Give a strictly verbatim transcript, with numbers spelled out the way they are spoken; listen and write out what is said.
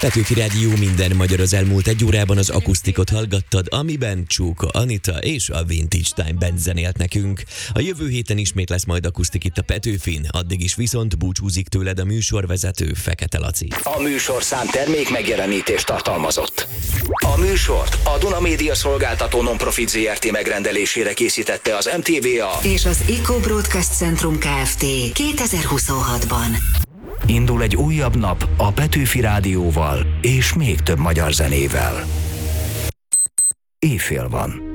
Petőfi Rádió, minden magyar. Az elmúlt egy órában az akusztikot hallgattad, amiben Csóka Anita és a Vintage Time Band zenélt nekünk. A jövő héten ismét lesz majd akusztik itt a Petőfin, addig is viszont búcsúzik tőled a műsorvezető, Fekete Laci. A műsorszám termék megjelenítést tartalmazott. A műsort a Duna Média Szolgáltató Nonprofit zé er té megrendelésére készítette az em té vé á és az Eco Broadcast Centrum Kft. kétezer-huszonhatban. Indul egy újabb nap a Petőfi Rádióval és még több magyar zenével. Éjfél van.